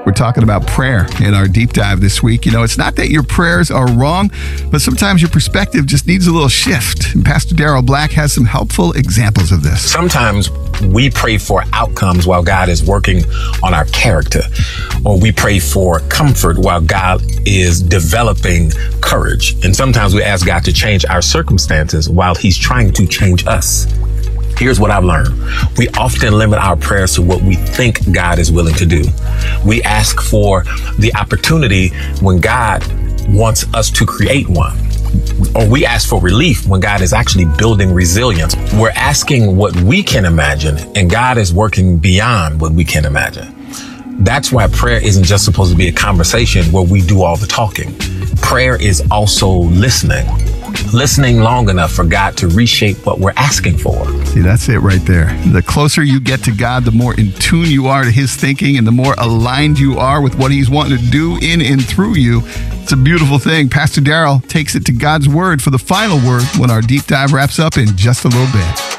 We're talking about prayer in our deep dive this week. You know, it's not that your prayers are wrong, but sometimes your perspective just needs a little shift. And Pastor Daryl Black has some helpful examples of this. Sometimes we pray for outcomes while God is working on our character, or we pray for comfort while God is developing courage. And sometimes we ask God to change our circumstances while He's trying to change us. Here's what I've learned. We often limit our prayers to what we think God is willing to do. We ask for the opportunity when God wants us to create one. Or we ask for relief when God is actually building resilience. We're asking what we can imagine, and God is working beyond what we can imagine. That's why prayer isn't just supposed to be a conversation where we do all the talking. Prayer is also listening long enough for God to reshape what we're asking for. See, that's it right there. The closer you get to God, the more in tune you are to His thinking and the more aligned you are with what He's wanting to do in and through you. It's a beautiful thing. Pastor Daryl takes it to God's Word for the final word when our deep dive wraps up in just a little bit.